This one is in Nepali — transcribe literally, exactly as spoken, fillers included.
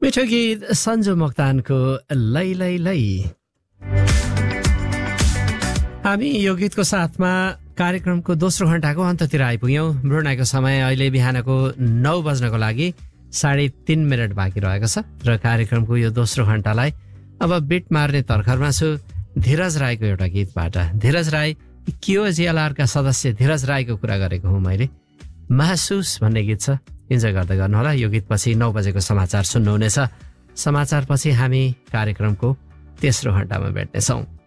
मिठो गीत सन्जु मोक्तानको लै लै लै। हामी यो गीतको साथमा कार्यक्रमको दोस्रो घण्टाको अन्ततिर आइपुग्यौँ। ब्रुनाईको समय अहिले बिहानको नौ बज्नको लागि साढे तीन मिनट बाँकी रहेको छ र कार्यक्रमको यो दोस्रो घण्टालाई अब बिट मार्ने तर्खरमा छु धीरज राईको एउटा गीतबाट। धीरज राई केओजिएलआरका सदस्य धीरज राईको कुरा गरेको हुँ मैले। महसुस भन्ने गीत छ, इन्जोय गर्दै गर्नुहोला। यो गीत पछि नौ बजेको समाचार सुन्नुहुनेछ। समाचार पछि हामी कार्यक्रमको तेस्रो घण्टामा भेट्नेछौँ।